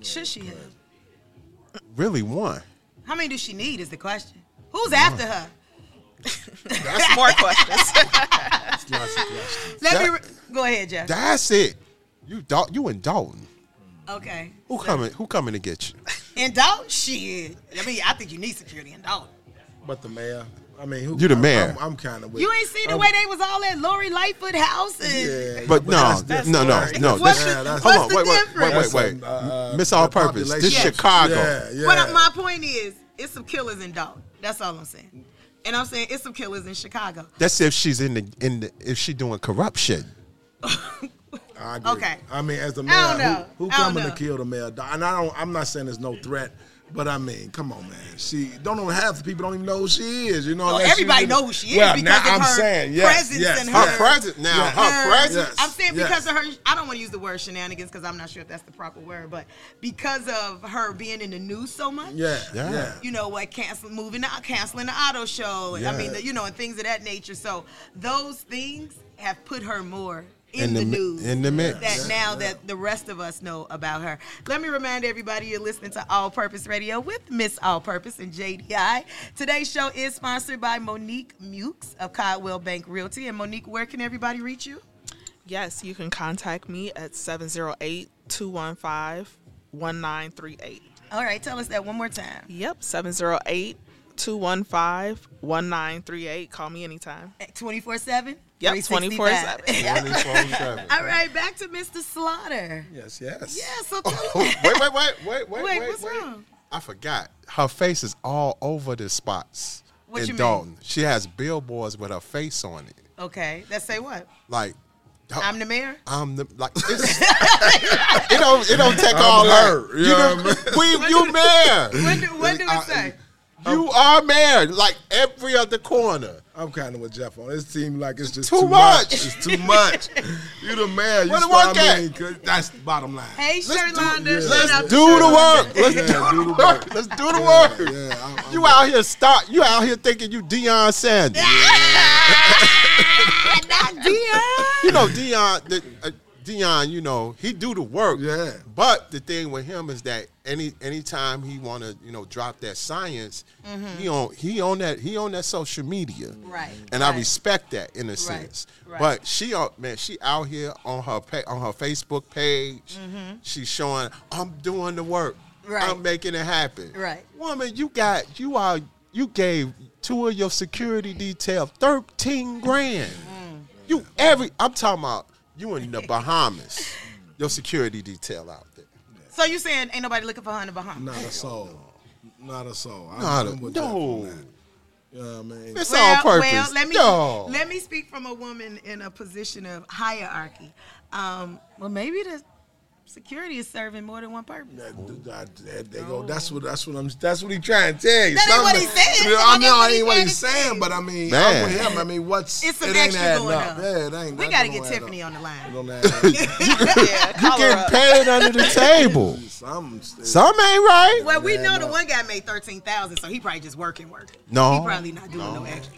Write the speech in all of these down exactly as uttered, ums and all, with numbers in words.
should she have? Really one. How many does she need is the question. Who's one. After her? That's more questions. That's lots of questions. Let that, me re- go ahead, Jeff. That's it. You Dal- you in Dalton. Okay. Who so. coming? Who coming to get you? In Dalton, shit. I mean, I think you need security in Dalton. But the mayor. I mean, who, you the mayor. I'm, I'm kind of. You ain't seen the I'm, way they was all at Lori Lightfoot house. And yeah, but, but no, that's, that's no, no, no. What's this, the, hold what's on, the wait, wait, difference? wait, wait, wait. Uh, Miss All Purpose. This yes. Chicago. Yeah, yeah. But my point is, it's some killers in Dalton. That's all I'm saying. And I'm saying it's some killers in Chicago. That's if she's in the in the if she doing corruption. I agree. Okay. I mean, as the mayor, I don't know. who, who I don't coming know. to kill the mayor? And I don't. I'm not saying there's no threat, but I mean, come on, man. She don't know half the people don't even know who she is. You know, well, everybody know who she is well, because now of I'm her saying, yes, presence yes, and her her presence. Now yes. her, her presence. Yes. I'm saying because yes. of her. I don't want to use the word shenanigans because I'm not sure if that's the proper word, but because of her being in the news so much. Yeah, yeah. yeah. You know what? Canceling, moving, canceling the auto show. Yeah. I mean, the, you know, and things of that nature. So those things have put her more. In, in the, the news in the mix. that yeah, now yeah. that the rest of us know about her. Let me remind everybody you're listening to All Purpose Radio with Miss All Purpose and J D I. Today's show is sponsored by Monique Mukes of Caldwell Bank Realty. And Monique, where can everybody reach you? Yes, you can contact me at seven oh eight, two one five, one nine three eight. All right, tell us that one more time. Yep, seven oh eight, two one five, one nine three eight. Call me anytime. twenty-four seven? Yep, twenty-four seven. All right, back to Mister Slaughter. Yes, yes. Yeah, so oh, wait, wait, wait, wait, wait, wait, wait, what's wait. wrong? I forgot. Her face is all over the spots what in you Dalton. Mean? She has billboards with her face on it. Okay, that say what? Like, I'm the mayor. I'm the like. It's, it don't. It don't take I'm all her, that. you You, know know, what we, you mayor. When do, when do it I, say? You are mayor. Like every other corner. I'm kind of with Jeff on. It seems like it's just too, too much. much. It's too much. You the mayor. You Where the start work at? mean, 'cause that's the bottom line. Hey, Let's Sherlonda. do, yeah. let's Shout out do to the Sherlonda. work. Let's Yeah, do do the the work. work. Let's do the Yeah, work. yeah, I'm- I'm- You out here start. You out here thinking you Deion Sanders. Not Dion. You know Deion. The, uh, Deion, you know, he do the work. Yeah. But the thing with him is that any anytime he want to, you know, drop that science, mm-hmm. he on he on that he on that social media. Right. And right. I respect that in a sense. Right. But she uh, man, she out here on her pa- on her Facebook page. Mm-hmm. She's showing I'm doing the work. Right. I'm making it happen. Right. Woman, you got you are you gave two of your security detail thirteen grand. Mm. You every I'm talking about you in the Bahamas, your security detail out there. So you saying ain't nobody looking for her in the Bahamas? Not a soul. Not a soul. I'm, Not I'm a, with Jeff no. on that. You know what I mean? It's well, all purpose. Well, let me no. let me speak from a woman in a position of hierarchy. Um, well, maybe the security is serving more than one purpose. That, that, that, they go. That's what. That's what I'm. That's what he trying to tell you. That ain't what he saying. You know, I I mean, know what I he ain't what trying he's to saying, say. but I mean, Man. I'm with him. I mean, what's It's some it ain't extra adding going up. up. Yeah, it ain't. We that got to don't get add Tiffany up. on the line. It don't add up. Yeah, You call her getting up. paid under the table. Some, Some ain't right. Well, we know Yeah, the no. one guy made thirteen thousand, so he probably just working, working. No. he probably not doing no, No. extra.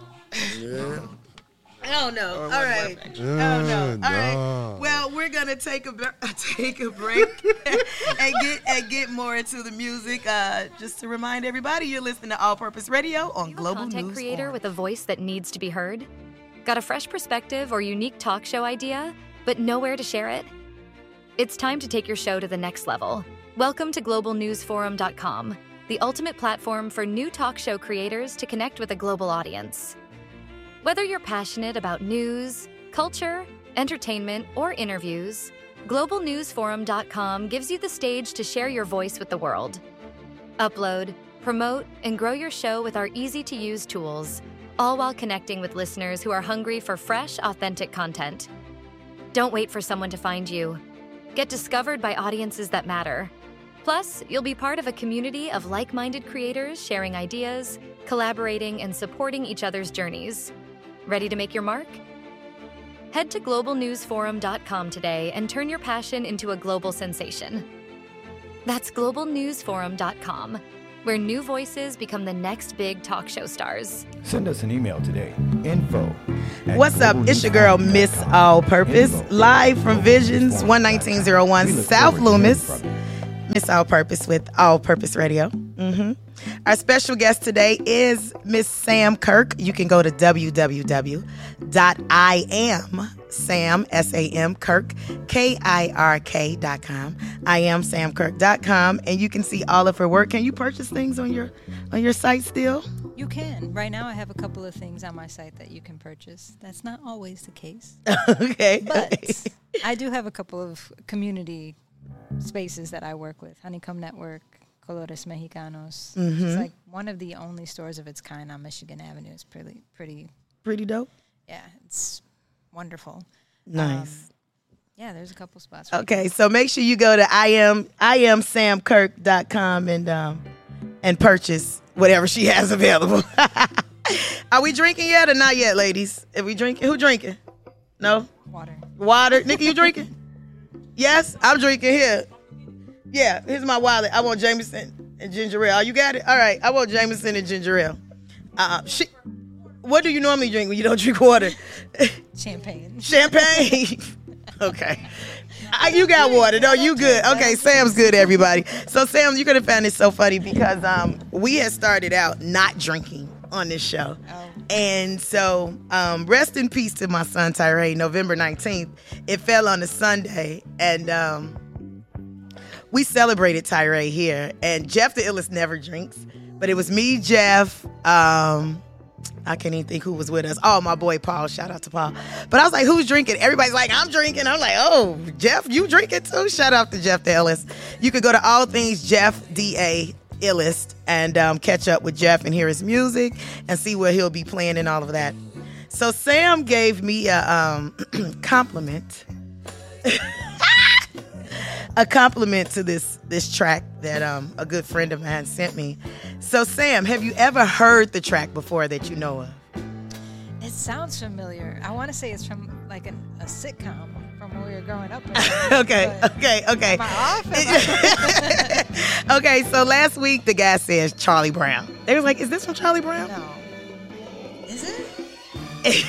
yeah. I don't know. All right. I Uh, don't know. All right. no. Well, we're gonna take a bre- take a break and get and get more into the music. Uh, just to remind everybody, you're listening to All Purpose Radio on You a Global content News creator Forum. with a voice that needs to be heard? Got a fresh perspective or unique talk show idea, but nowhere to share it? It's time to take your show to the next level. Welcome to global news forum dot com, the ultimate platform for new talk show creators to connect with a global audience. Whether you're passionate about news, culture, entertainment, or interviews, global news forum dot com gives you the stage to share your voice with the world. Upload, promote, and grow your show with our easy-to-use tools, all while connecting with listeners who are hungry for fresh, authentic content. Don't wait for someone to find you. Get discovered by audiences that matter. Plus, you'll be part of a community of like-minded creators sharing ideas, collaborating, and supporting each other's journeys. Ready to make your mark? Head to global news forum dot com today and turn your passion into a global sensation. That's global news forum dot com, where new voices become the next big talk show stars. Send us an email today. Info. at What's up? It's your girl, Miss All Purpose, live from Visions, one nineteen oh one South Loomis. It's All Purpose with All Purpose Radio. Mm-hmm. Our special guest today is Miss Sam Kirk. You can go to w w w dot i am Sam, S A M, Kirk, K I R K dot com. I am Sam Kirk dot com, and you can see all of her work. Can you purchase things on your on your site still? You can. Right now I have a couple of things on my site that you can purchase. That's not always the case. Okay. But I do have a couple of community spaces that I work with. Honeycomb Network, Colores Mexicanos. Mm-hmm. It's like one of the only stores of its kind on Michigan Avenue. It's pretty, pretty, Pretty dope. yeah, it's wonderful. Nice. Um, yeah, there's a couple spots. for Okay, so make sure you go to I am I am Sam Kirk dot com and um and purchase whatever she has available. Are we drinking yet or not yet, ladies? Are we drinking? Who drinking? No? water. Water. Nikki, you drinking? Yes? I'm drinking here. Yeah, here's my wallet. I want Jameson and ginger ale. Oh, you got it? All right. I want Jameson and ginger ale. Uh, she, what do you normally drink when you don't drink water? Champagne. Champagne. Okay. I, you got water. No, you good. Okay, Sam's good, everybody. So, Sam, you're going to find this so funny because um, we had started out not drinking on this show. Oh. And so, um, rest in peace to my son, Tyree, November nineteenth. It fell on a Sunday, and um, we celebrated Tyree here. And Jeff the Illest never drinks, but it was me, Jeff, um... I can't even think who was with us. Oh, my boy Paul. Shout out to Paul. But I was like, who's drinking? Everybody's like, I'm drinking. I'm like, oh, Jeff, you drinking too? Shout out to Jeff the Illest. You can go to all things Jeff D A Illest and um, catch up with Jeff and hear his music and see where he'll be playing and all of that. So Sam gave me a um, compliment. A compliment to this this track that um, a good friend of mine sent me. So, Sam, have you ever heard the track before that you know of? It sounds familiar. I want to say it's from like an, a sitcom from when we were growing up. okay, But okay, okay. Am I off? Am I- Okay, so last week the guy says Charlie Brown. They was like, is this from Charlie Brown? no. Is it?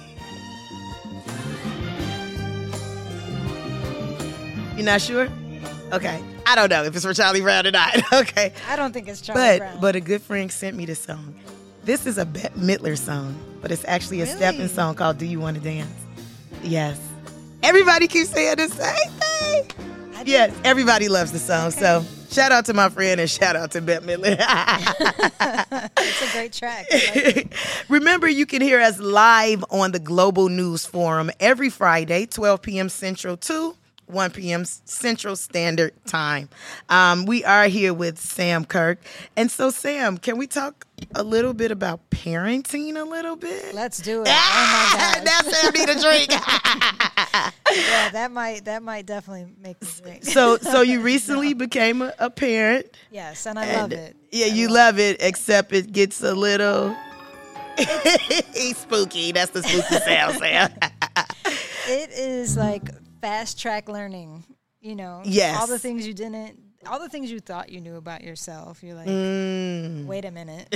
You're not sure? Okay. I don't know if it's for Charlie Brown or not. Okay. I don't think it's Charlie But Brown. but a good friend sent me this song. This is a Bette Midler song, but it's actually a Really? stepping song called Do You Want to Dance? Yes. Everybody keeps saying the same thing. I Yes, everybody loves the song. Okay. So shout out to my friend and shout out to Bette Midler. It's a great track. I like it. Remember, you can hear us live on the Global News Forum every Friday, twelve p.m. Central to one p.m. Central Standard Time. Um, we are here with Sam Kirk. And so, Sam, can we talk a little bit about parenting a little bit? Let's do it. Oh my Now gosh. Sam need a drink. Yeah, that might that might definitely make me drink. so, so you recently became a, a parent. Yes, and I love And, it. Yeah, I you love it, except it gets a little spooky. That's the spooky sound, Sam. It is like fast track learning. You know, Yes. all the things you didn't, all the things you thought you knew about yourself. You're like, Mm. wait a minute,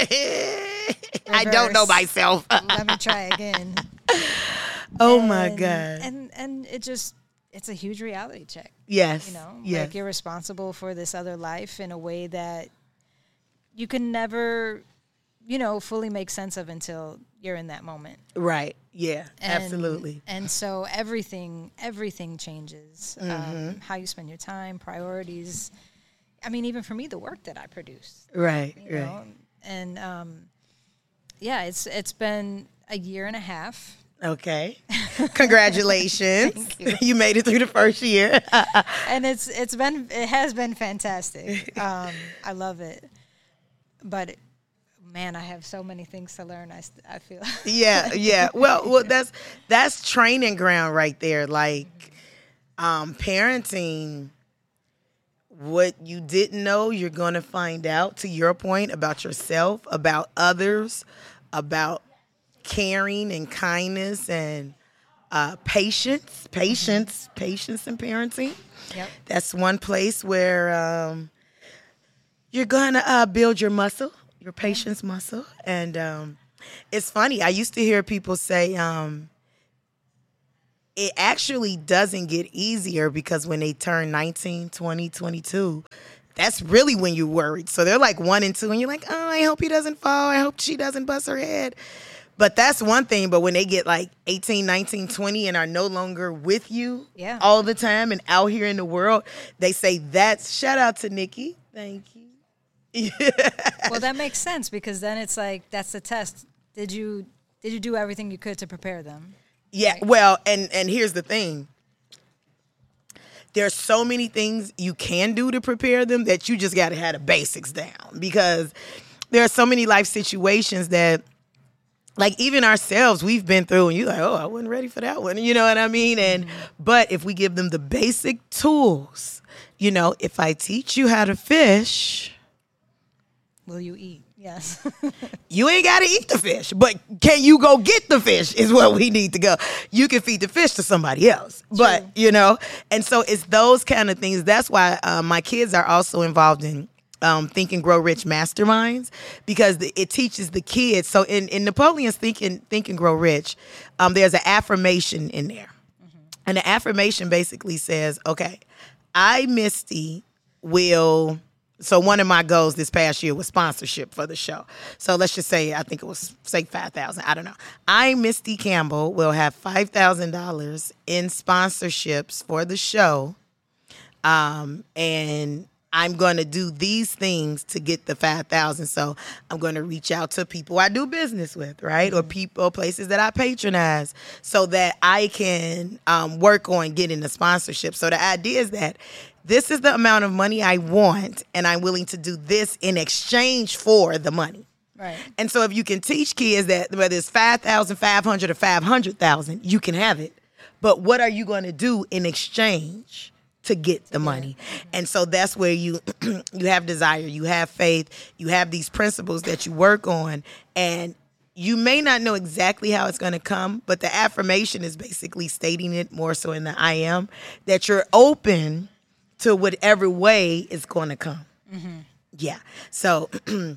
I don't know Reverse. myself. let me try again. Oh my And- God. And and it just it's a huge reality check. Yes. You know, Yes. like you're responsible for this other life in a way that you can never, you know, fully make sense of until you're in that moment. Right. Yeah. And- Absolutely. And so everything, everything changes. Mm-hmm. Um, how you spend your time, priorities. I mean, even for me, the work that I produce. Right. You Right. know? And um, yeah, it's it's been a year and a half. Okay. Congratulations. Thank you. You made it through the first year. And it's it's been it has been fantastic. Um, I love it. But man, I have so many things to learn. I, st- I feel. yeah. Yeah. Well, well, that's that's training ground right there. Like, um, parenting. What you didn't know, you're going to find out, to your point, about yourself, about others, about caring and kindness and uh, patience, patience, patience in parenting. Yep. That's one place where um, you're going to uh, build your muscle, your patience muscle. And um, it's funny. I used to hear people say, um, it actually doesn't get easier because when they turn nineteen, twenty, twenty-two, that's really when you're worried. So they're like one and two, and you're like, oh, I hope he doesn't fall. I hope she doesn't bust her head. But that's one thing. But when they get like eighteen, nineteen, twenty and are no longer with you yeah. all the time and out here in the world, they say that's, shout out to Nikki. Thank you. Well, that makes sense because then it's like, that's the test. Did you did you do everything you could to prepare them? Yeah, well, and, and here's the thing. There's so many things you can do to prepare them that you just got to have the basics down because there are so many life situations that, like, even ourselves, we've been through, and you're like, oh, I wasn't ready for that one. You know what I mean? And mm-hmm. But if we give them the basic tools, you know, if I teach you how to fish, will you eat? Yes. You ain't got to eat the fish, but can you go get the fish is what we need to go. You can feed the fish to somebody else, True. But, you know, and so it's those kind of things. That's why uh, my kids are also involved in um, Think and Grow Rich masterminds because the, it teaches the kids. So in, in Napoleon's Think and, Think and Grow Rich, um, there's an affirmation in there. Mm-hmm. And the affirmation basically says, okay, I, Misty, will... So one of my goals this past year was sponsorship for the show. So let's just say, I think it was, say, five thousand dollars. I don't know. I, Misty Campbell, will have five thousand dollars in sponsorships for the show. Um, and I'm going to do these things to get the five thousand dollars. So I'm going to reach out to people I do business with, right? Mm-hmm. Or people, places that I patronize so that I can um, work on getting the sponsorship. So the idea is that this is the amount of money I want, and I'm willing to do this in exchange for the money. Right. And so if you can teach kids that whether it's five thousand five hundred dollars or five hundred thousand dollars, you can have it. But what are you going to do in exchange to get the money? Mm-hmm. And so that's where you you have desire, you have faith, you have these principles that you work on, and you may not know exactly how it's going to come, but the affirmation is basically stating it more so in the I am, that you're open to whatever way it's going to come. Mm-hmm. Yeah. So,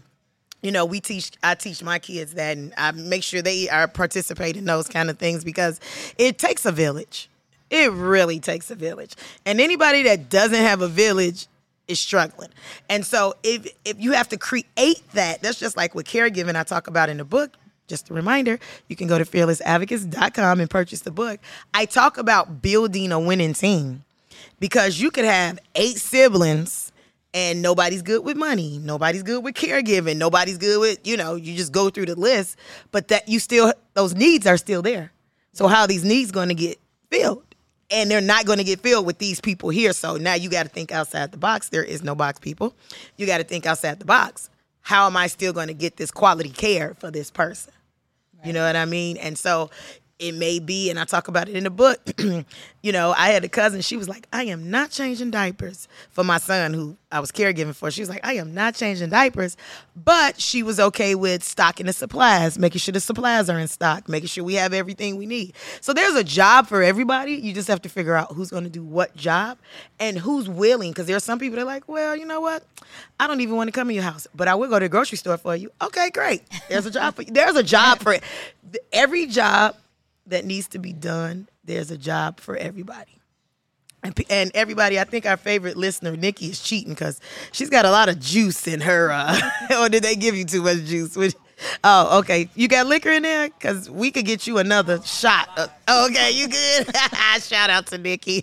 you know, we teach, I teach my kids that, and I make sure they are participating in those kind of things because it takes a village. It really takes a village. And anybody that doesn't have a village is struggling. And so if if you have to create that, that's just like with caregiving I talk about in the book. Just a reminder, you can go to fearless advocates dot com and purchase the book. I talk about building a winning team. Because you could have eight siblings and nobody's good with money. Nobody's good with caregiving. Nobody's good with, you know, you just go through the list. But that you still, those needs are still there. So how are these needs going to get filled? And they're not going to get filled with these people here. So now you got to think outside the box. There is no box, people. You got to think outside the box. How am I still going to get this quality care for this person? Right. You know what I mean? And so it may be, and I talk about it in the book, you know, I had a cousin, she was like, I am not changing diapers for my son who I was caregiving for. She was like, I am not changing diapers, but she was okay with stocking the supplies, making sure the supplies are in stock, making sure we have everything we need. So there's a job for everybody. You just have to figure out who's going to do what job and who's willing, because there are some people that are like, well, you know what? I don't even want to come in your house, but I will go to the grocery store for you. Okay, great. There's a job for you. There's a job for it. Every job that needs to be done, there's a job for everybody. And, and everybody, I think our favorite listener, Nikki, is cheating because she's got a lot of juice in her. Uh, or did they give you too much juice? Which, oh, okay. You got liquor in there? Because we could get you another shot. Uh, okay, you good? Shout out to Nikki.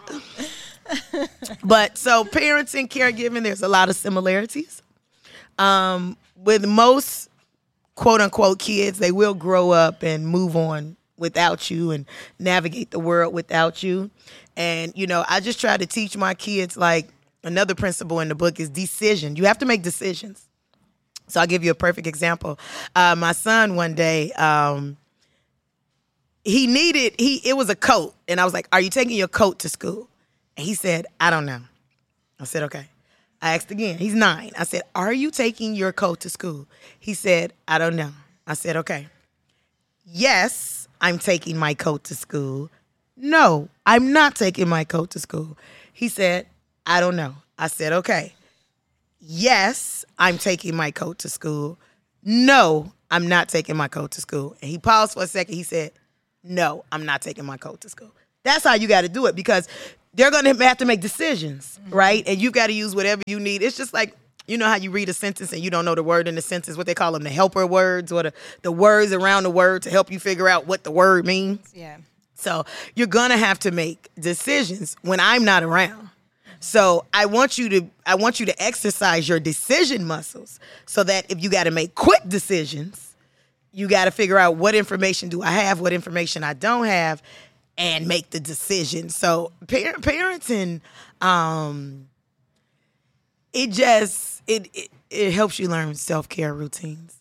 But so parents and caregiving, there's a lot of similarities. Um, with most quote unquote kids, they will grow up and move on without you and navigate the world without you. And, you know, I just try to teach my kids, like, another principle in the book is decision. You have to make decisions. So I'll give you a perfect example. Uh, my son one day, um, he needed, he it was a coat. And I was like, are you taking your coat to school? And he said, I don't know. I said, okay. I asked again. He's nine. I said, are you taking your coat to school? He said, I don't know. I said, okay. Yes, I'm taking my coat to school. No, I'm not taking my coat to school. He said, I don't know. I said, okay. Yes, I'm taking my coat to school. No, I'm not taking my coat to school. And he paused for a second. He said, no, I'm not taking my coat to school. That's how you got to do it, because they're going to have to make decisions, right? And you got to use whatever you need. It's just like, you know how you read a sentence and you don't know the word in the sentence, what they call them, the helper words, or the, the words around the word to help you figure out what the word means. Yeah. So you're going to have to make decisions when I'm not around. So I want you to I want you to exercise your decision muscles so that if you got to make quick decisions, you got to figure out what information do I have, what information I don't have, and make the decision. So par- parenting, um, it just it, it it helps you learn self-care routines.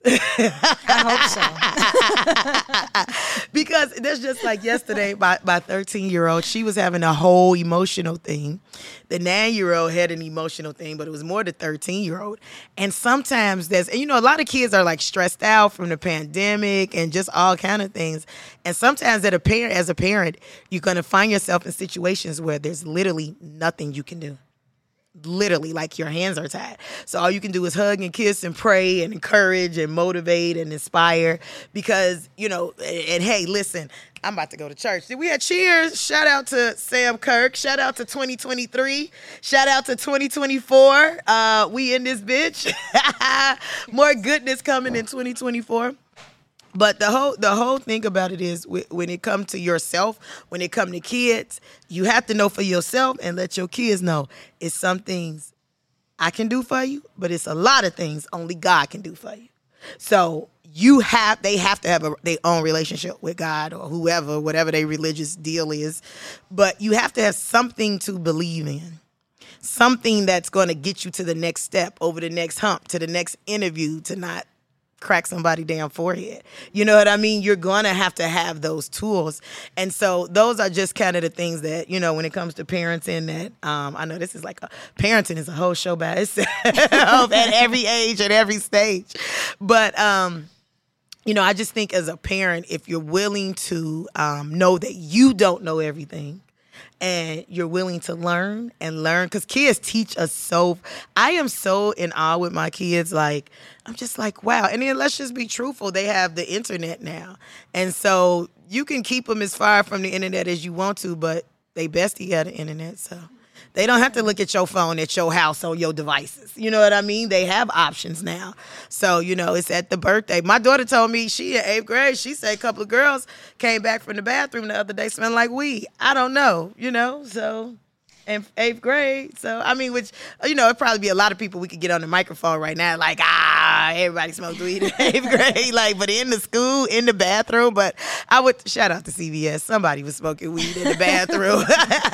I hope so. Because there's just like yesterday, my my thirteen-year-old, she was having a whole emotional thing. The nine-year-old had an emotional thing, but it was more the thirteen-year-old. And sometimes there's, and you know, a lot of kids are like stressed out from the pandemic and just all kind of things. And sometimes that a parent, as a parent, you're going to find yourself in situations where there's literally nothing you can do. Literally, like your hands are tied. So all you can do is hug and kiss and pray and encourage and motivate and inspire, because, you know, and, and hey, listen, I'm about to go to church. Did we have cheers? Shout out to Sam Kirk. Shout out to twenty twenty-three. Shout out to twenty twenty-four. Uh, we in this bitch. More goodness coming in twenty twenty-four. But the whole the whole thing about it is, when it comes to yourself, when it comes to kids, you have to know for yourself and let your kids know it's some things I can do for you, but it's a lot of things only God can do for you. So you have they have to have a, their own relationship with God or whoever, whatever their religious deal is. But you have to have something to believe in. Something that's going to get you to the next step, over the next hump, to the next interview, to not crack somebody damn forehead. You know what I mean? You're going to have to have those tools. And so those are just kind of the things that, you know, when it comes to parenting, that um, I know this is like a, parenting is a whole show by itself at every age, at every stage. But, um, you know, I just think as a parent, if you're willing to um, know that you don't know everything, and you're willing to learn and learn, because kids teach us so. I am so in awe with my kids. Like, I'm just like, wow. And then let's just be truthful. They have the internet now. And so you can keep them as far from the internet as you want to, but they bestie got the internet. So they don't have to look at your phone at your house on your devices. You know what I mean? They have options now. So, you know, it's at the birthday. My daughter told me she in eighth grade, she said a couple of girls came back from the bathroom the other day smelling like weed. I don't know, you know, so in eighth grade. So, I mean, which, you know, it'd probably be a lot of people we could get on the microphone right now, like, ah, everybody smokes weed in eighth grade. Like, but in the school, in the bathroom. But I would, shout out to C B S. Somebody was smoking weed in the bathroom.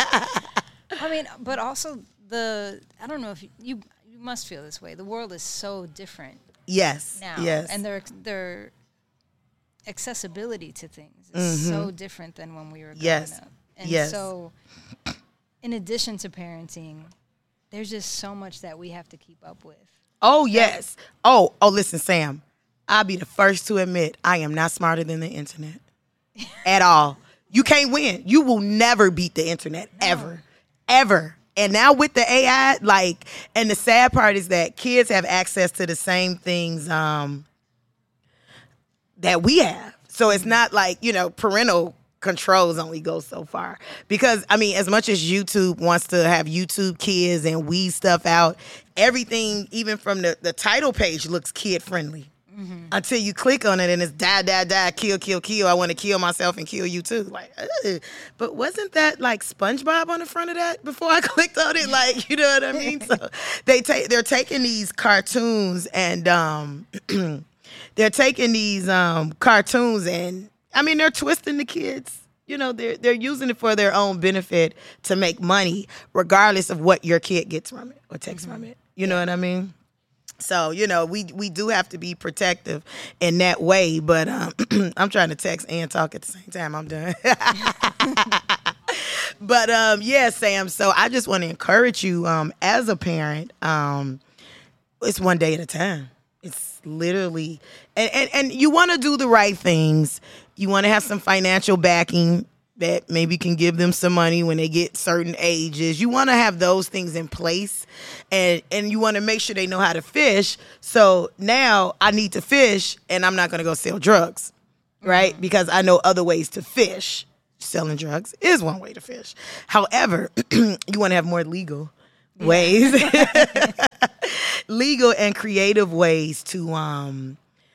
I mean, but also the, I don't know if you, you, you must feel this way. The world is so different. Yes. Now. Yes. And their, their accessibility to things is Mm-hmm. so different than when we were growing Yes. up. And Yes. so, in addition to parenting, there's just so much that we have to keep up with. Oh, yes. Oh, oh, listen, Sam. I'll be the first to admit I am not smarter than the internet at all. You can't win. You will never beat the internet, No. ever. Ever. And now with the A I, like, and the sad part is that kids have access to the same things um, that we have. So it's not like, you know, parental controls only go so far. Because, I mean, as much as YouTube wants to have YouTube kids and weed stuff out, everything, even from the, the title page, looks kid-friendly. Mm-hmm. Until you click on it and it's die, die, die, kill, kill, kill. I want to kill myself and kill you too. Like, ugh. But wasn't that like SpongeBob on the front of that before I clicked on it? Like, you know what I mean? So they take they're taking these cartoons and um, they're taking these um, cartoons and I mean they're twisting the kids. You know, they're they're using it for their own benefit to make money, regardless of what your kid gets from it or takes mm-hmm. from it. You know what I mean? So, you know, we we do have to be protective in that way. But um, I'm trying to text and talk at the same time. I'm done. But, um, yeah, Sam, so I just want to encourage you um, as a parent, um, it's one day at a time. It's literally, and, and, and you want to do the right things. You want to have some financial backing that maybe can give them some money when they get certain ages. You want to have those things in place, and and you want to make sure they know how to fish. So now I need to fish, and I'm not going to go sell drugs, right? Mm-hmm. Because I know other ways to fish. selling drugs is one way to fish. However, you want to have more legal ways, legal and creative ways to um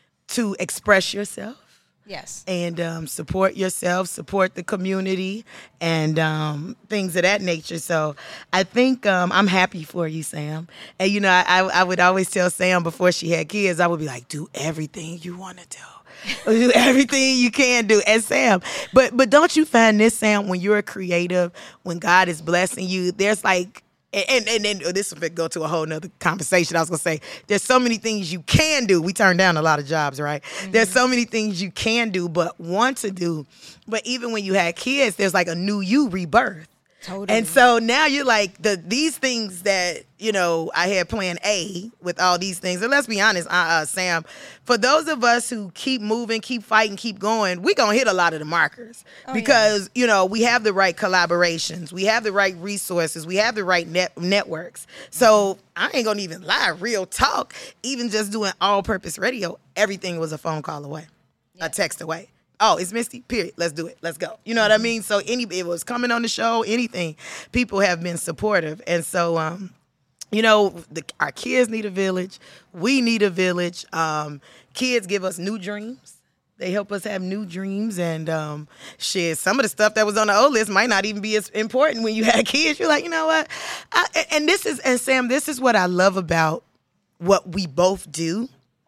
to express yourself. Yes. And um, support yourself, support the community, and um, things of that nature. So I think um, I'm happy for you, Sam. And, you know, I, I would always tell Sam before she had kids, I would be like, do everything you want to do. Do everything you can do. And Sam, but but don't you find this, Sam, when you're a creative, when God is blessing you, there's like, And and then this will go to a whole nother conversation. I was gonna say, there's so many things you can do. We turn down a lot of jobs, right? Mm-hmm. There's so many things you can do, but want to do. But even when you had kids, there's like a new you rebirth. Totally. And so now you're like the these things that, you know, I had plan A with all these things. And let's be honest, uh, uh, Sam, for those of us who keep moving, keep fighting, keep going, we're going to hit a lot of the markers oh, because, yeah. you know, we have the right collaborations. We have the right resources. We have the right net- networks. So I ain't going to even lie, real talk, even just doing all-purpose radio, everything was a phone call away, yeah. a text away. Oh, it's Misty, period. Let's do it. Let's go. You know what I mean? So any, it was coming on the show, anything, people have been supportive. And so, um, you know, the, our kids need a village. We need a village. Um, kids give us new dreams. They help us have new dreams. And um, shit, some of the stuff that was on the old list might not even be as important when you had kids. You're like, you know what? I, and this is, and Sam, this is what I love about what we both do.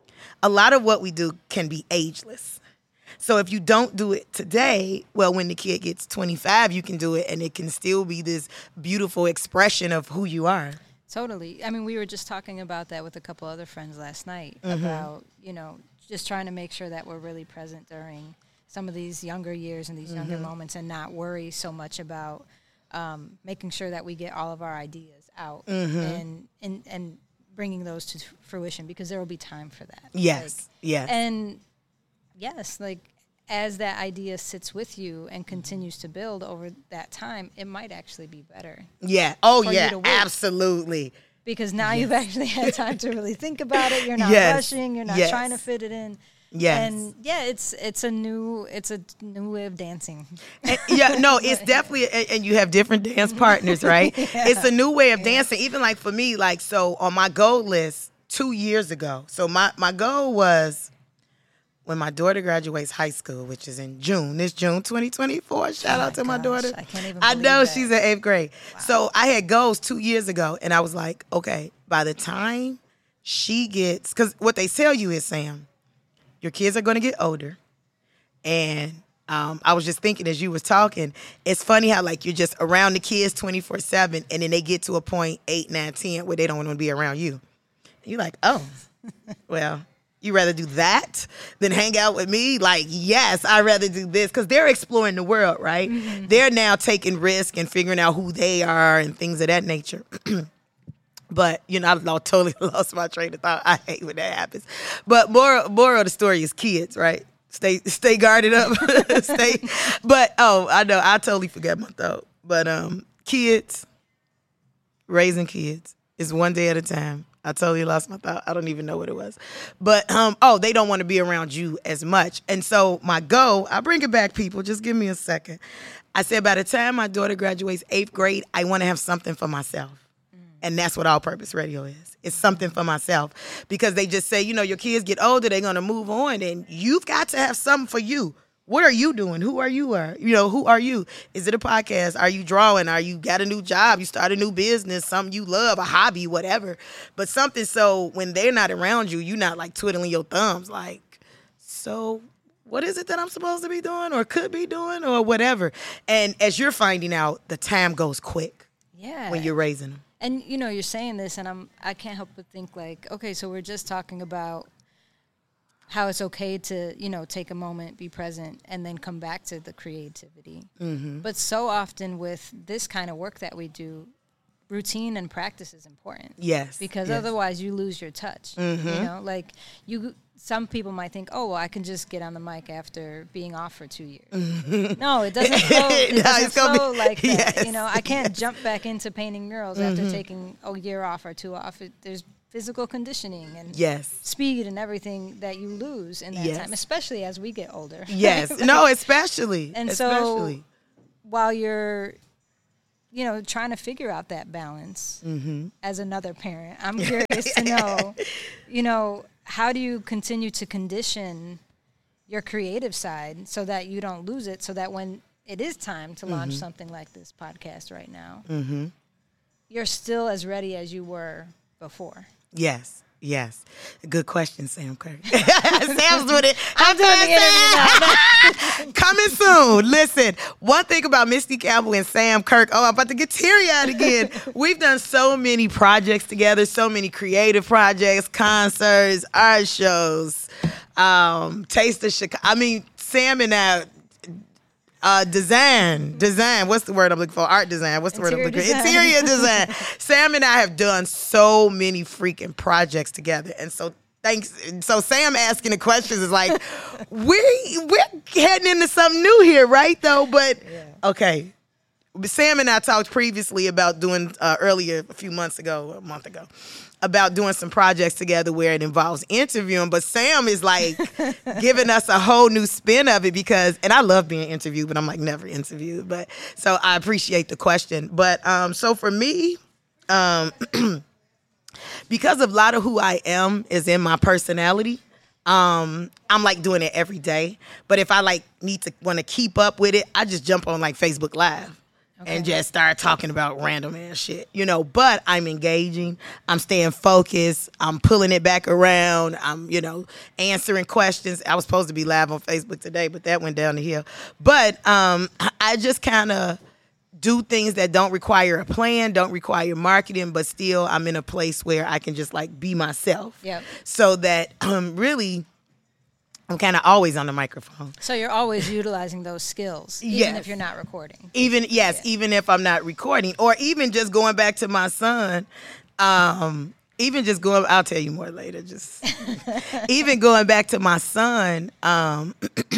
A lot of what we do can be ageless. So if you don't do it today, well, when the kid gets twenty-five, you can do it, and it can still be this beautiful expression of who you are. Totally. I mean, we were just talking about that with a couple other friends last night mm-hmm. about, you know, just trying to make sure that we're really present during some of these younger years and these mm-hmm. younger moments and not worry so much about um, making sure that we get all of our ideas out mm-hmm. and, and, and bringing those to fruition because there will be time for that. Yes, like, yes. And yes, like as that idea sits with you and continues to build over that time, it might actually be better. Yeah. Oh, yeah, absolutely. Because now yes. you've actually had time to really think about it. You're not yes. rushing. You're not yes. trying to fit it in. Yes. And yeah, it's it's a new it's a new way of dancing. And, yeah, no, it's definitely, and you have different dance partners, right? yeah. It's a new way of yeah. dancing. Even like for me, like so on my goal list two years ago. So my my goal was, when my daughter graduates high school, which is in June, this June twenty twenty-four. Shout oh out to my, my daughter. I can't even I know that. She's in eighth grade. Wow. So I had goals two years ago, and I was like, okay, by the time she gets, because what they tell you is, Sam, your kids are going to get older. And um, I was just thinking as you was talking, it's funny how like you're just around the kids twenty-four seven, and then they get to a point, eight, nine, ten, where they don't want to be around you. And you're like, oh, well. You rather do that than hang out with me? Like, yes, I'd rather do this because they're exploring the world, right? Mm-hmm. They're now taking risk and figuring out who they are and things of that nature. But, you know, I totally lost my train of thought. I hate when that happens. But more, more of the story is kids, right? Stay stay guarded up. stay. But, oh, I know. I totally forgot my thought. But um, kids, raising kids is one day at a time. I totally lost my thought. I don't even know what it was. But, um, oh, they don't want to be around you as much. And so my goal, I'll bring it back, people. Just give me a second. I said by the time my daughter graduates eighth grade, I want to have something for myself. Mm. And that's what all-purpose radio is. It's something for myself. Because they just say, you know, your kids get older, they're going to move on. And you've got to have something for you. What are you doing? Who are you? Are you know, who are you? Is it a podcast? Are you drawing? Are you got a new job? You start a new business, something you love, a hobby, whatever. But something so when they're not around you, you're not like twiddling your thumbs like, so what is it that I'm supposed to be doing or could be doing or whatever? And as you're finding out, the time goes quick. Yeah. When you're raising them. And you know, you're saying this and I'm I can't help but think like, okay, so we're just talking about how it's okay to, you know, take a moment, be present, and then come back to the creativity. Mm-hmm. But so often with this kind of work that we do, routine and practice is important. Yes. Because yes. otherwise you lose your touch. Mm-hmm. You know, like you. Some people might think, oh, well, I can just get on the mic after being off for two years. Mm-hmm. No, it doesn't flow. It no, doesn't flow be, like that. Yes. You know, I can't jump back into painting murals mm-hmm. after taking a year off or two off. It, there's physical conditioning and yes. speed and everything that you lose in that yes. time, especially as we get older. Yes. Like, no, especially. And especially. so while you're, you know, trying to figure out that balance mm-hmm. as another parent, I'm curious to know, you know, how do you continue to condition your creative side so that you don't lose it, so that when it is time to launch mm-hmm. something like this podcast right now, mm-hmm. you're still as ready as you were before? Yes. Yes. Good question, Sam Kirk. Sam's doing it. I'm doing the interview now. Coming soon. Listen, one thing about Misty Campbell and Sam Kirk, oh, I'm about to get teary-eyed again. We've done so many projects together, so many creative projects, concerts, art shows, um, Taste of Chicago. I mean, Sam and I, Uh, design, design. What's the word I'm looking for? Art design. What's the Interior word I'm looking for? design. Interior design. Sam and I have done so many freaking projects together, and so thanks. So Sam asking the questions is like, we we're heading into something new here, right? Though, but yeah. Okay. Sam and I talked previously about doing uh, earlier a few months ago, a month ago, about doing some projects together where it involves interviewing. But Sam is like giving us a whole new spin of it because, and I love being interviewed, but I'm like never interviewed. But so I appreciate the question. But um, so for me, um, because of a lot of who I am is in my personality. Um, I'm like doing it every day. But if I like need to want to keep up with it, I just jump on like Facebook Live. Okay. And just start talking about random ass shit, you know, but I'm engaging, I'm staying focused, I'm pulling it back around, I'm, you know, answering questions. I was supposed to be live on Facebook today, but that went down the hill. But um, I just kind of do things that don't require a plan, don't require marketing, but still I'm in a place where I can just like be myself. Yep. So that um, really, I'm kind of always on the microphone. So you're always utilizing those skills, even yes. if you're not recording. Even, yes, yeah. even if I'm not recording. Or even just going back to my son, um, even just going, I'll tell you more later, just even going back to my son, um,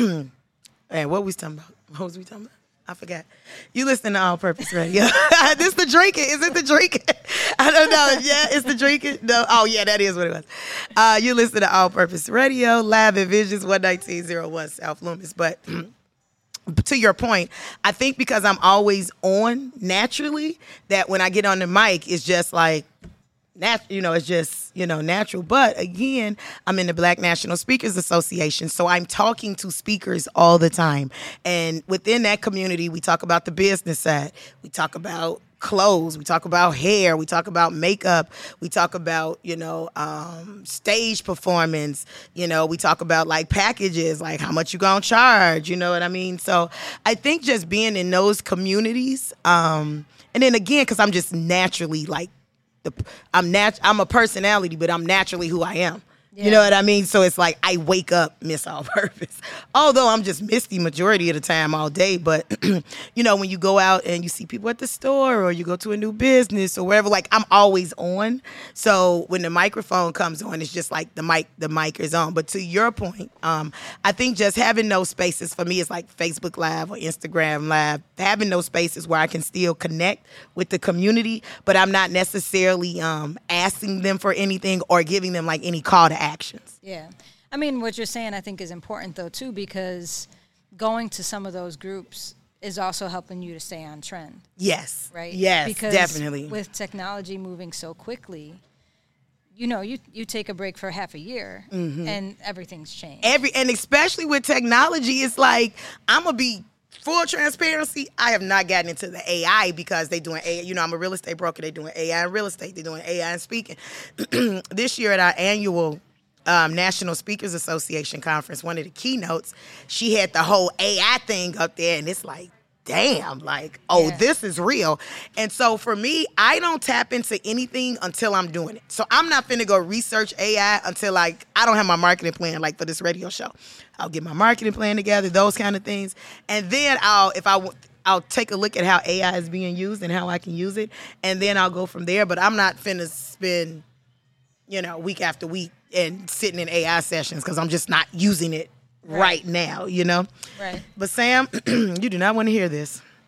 and what was we talking about? What was we talking about? I forgot. You listen to All Purpose Radio. This the drinking. Is it the drinking? I don't know. Yeah, it's the drinking. No. Oh, yeah, that is what it was. Uh, you listen to All Purpose Radio, live at Visions one nineteen oh one South Loomis. But to your point, I think because I'm always on naturally, that when I get on the mic, it's just like, nat- you know, it's just, you know, natural. But again, I'm in the Black National Speakers Association, so I'm talking to speakers all the time. And within that community, we talk about the business side. We talk about clothes. We talk about hair. We talk about makeup. We talk about, you know, um, stage performance. You know, we talk about like packages, like how much you gonna charge. You know what I mean? So I think just being in those communities, um, and then again, because I'm just naturally like, the, I'm nat- I'm a personality, but I'm naturally who I am. Yeah. You know what I mean? So it's like I wake up Miss All Purpose. Although I'm just Misty majority of the time all day. But, you know, when you go out and you see people at the store or you go to a new business or wherever, like I'm always on. So when the microphone comes on, it's just like the mic, the mic is on. But to your point, um, I think just having those spaces for me is like Facebook Live or Instagram Live, having those spaces where I can still connect with the community, but I'm not necessarily um, asking them for anything or giving them like any call to action. Actions. Yeah. I mean, what you're saying, I think, is important, though, too, because going to some of those groups is also helping you to stay on trend. Yes. Right? Yes, because definitely. With technology moving so quickly, you know, you, you take a break for half a year, mm-hmm. and everything's changed. Every And especially with technology, it's like, I'm going to be full transparency, I have not gotten into the A I because they doing A I. You know, I'm a real estate broker. They doing A I in real estate. They're doing A I in speaking. This year at our annual Um, National Speakers Association conference, one of the keynotes, she had the whole A I thing up there, and it's like, damn, like, oh, yeah. This is real. And so for me, I don't tap into anything until I'm doing it. So I'm not finna go research A I until, like, I don't have my marketing plan, like, for this radio show. I'll get my marketing plan together, those kind of things. And then I'll, if I I'll take a look at how A I is being used and how I can use it, and then I'll go from there. But I'm not finna spend, you know, week after week and sitting in A I sessions because I'm just not using it right. right now, you know? Right. But Sam, you do not want to hear this.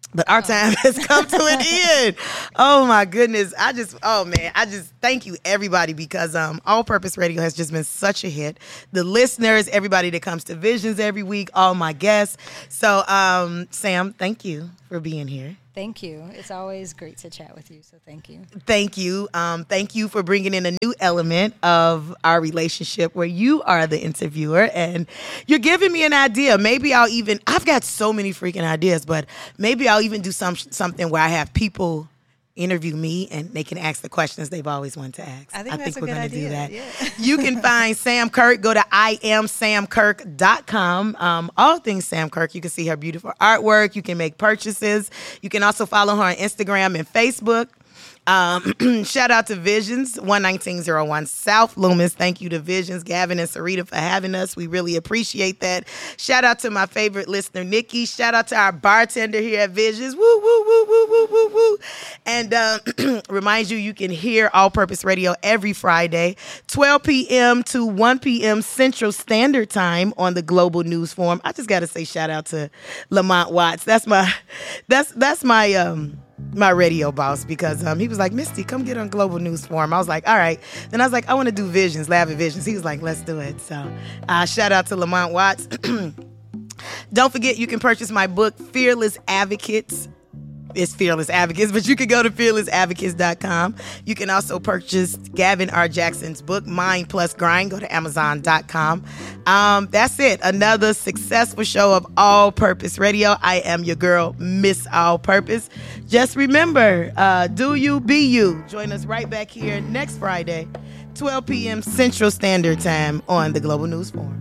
But our time has come to an end. Oh my goodness. I just, oh man, I just thank you everybody because um, All Purpose Radio has just been such a hit. The listeners, everybody that comes to Visions every week, all my guests. So um, Sam, thank you for being here. Thank you. It's always great to chat with you, so thank you. Thank you. Um, thank you for bringing in a new element of our relationship where you are the interviewer and you're giving me an idea. Maybe I'll even, I've got so many freaking ideas, but maybe I'll even do some something where I have people interview me and they can ask the questions they've always wanted to ask. I think that's a good gonna idea. do that. Yeah. You can find Sam Kirk. Go to I am sam kirk dot com. Um, all things Sam Kirk. You can see her beautiful artwork. You can make purchases. You can also follow her on Instagram and Facebook. Um, shout out to Visions, one nineteen oh one South Loomis. Thank you to Visions, Gavin and Sarita for having us. We really appreciate that. Shout out to my favorite listener, Nikki. Shout out to our bartender here at Visions. Woo, woo, woo, woo, woo, woo, woo. And um, remind you, you can hear All Purpose Radio every Friday, twelve p.m. to one p.m. Central Standard Time on the Global News Forum. I just got to say shout out to Lamont Watts. That's my, that's, that's my, um, my radio boss because um, he was like, Misty, come get on Global News Forum. I was like, all right. Then I was like, I want to do Visions, Lav and Visions. He was like, let's do it. So uh, shout out to Lamont Watts. Don't forget, you can purchase my book, Fearless Advocates. It's Fearless Advocates, but you can go to fearless advocates dot com. You can also purchase Gavin R. Jackson's book, Mind Plus Grind. Go to amazon dot com. Um, that's it. Another successful show of All Purpose Radio. I am your girl, Miss All Purpose. Just remember, uh, do you, be you. Join us right back here next Friday, twelve p.m. Central Standard Time on the Global News Forum.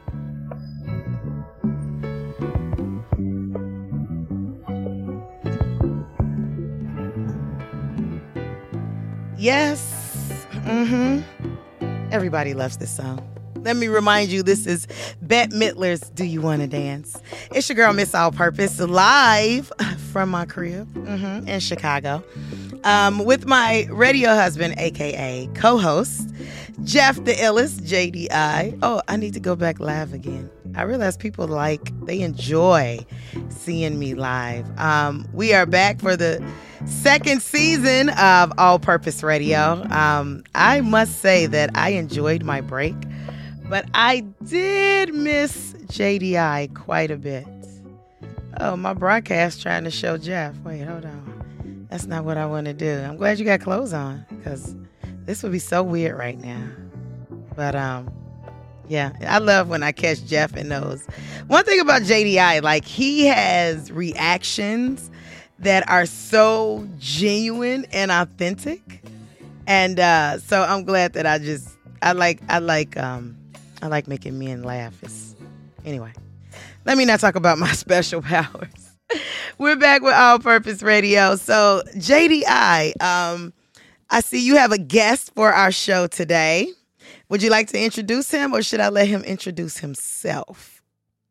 Yes. Mm-hmm. Everybody loves this song. Let me remind you, this is Bette Midler's Do You Want to Dance? It's your girl, Miss All Purpose, live from my crib mm-hmm, in Chicago um, with my radio husband, a k a co-host, Jeff the Illest, J D I. Oh, I need to go back live again. I realize people like, they enjoy seeing me live. Um, we are back for the second season of All Purpose Radio. Um, I must say that I enjoyed my break, but I did miss J D I quite a bit. Oh, my broadcast trying to show Jeff. Wait, hold on. That's not what I want to do. I'm glad you got clothes on because this would be so weird right now. But, um, yeah, I love when I catch Jeff in those. One thing about J D I, like he has reactions that are so genuine and authentic. And uh, so I'm glad that I just, I like, I like, um, I like making men laugh. It's, anyway, let me not talk about my special powers. We're back with All Purpose Radio. So J D I, um, I see you have a guest for our show today. Would you like to introduce him or should I let him introduce himself?